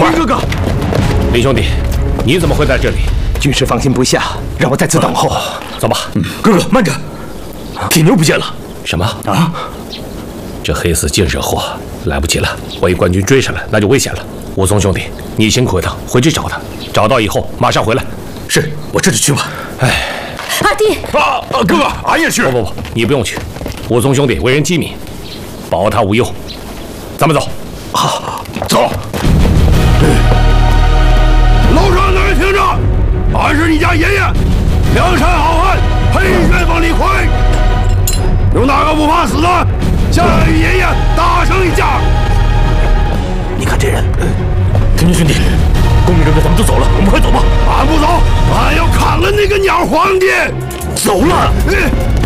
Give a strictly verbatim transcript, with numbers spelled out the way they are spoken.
林哥哥，林兄弟，你怎么会在这里？ 军师放心不下，让我在此等候。 走吧。 嗯，哥哥慢着，铁牛不见了。 什么啊？ 这黑厮净惹祸，来不及了！万一官军追上来，那就危险了。武松兄弟，你辛苦一趟，回去找他，找到以后马上回来。 是，我这就去吧。 哎， 阿弟啊啊，哥哥，俺也去。 不不不，你不用去。武松兄弟为人机敏，保他无忧。咱们走。 好，走。楼上的人听着，俺是你家爷爷，梁山好汉黑旋风李逵。有哪个不怕死的，下来与爷爷打上一架。 你看这人， 天军兄弟，公明哥哥他们都走了，我们快走吧。俺不走，俺要砍了那个鸟皇帝。走了。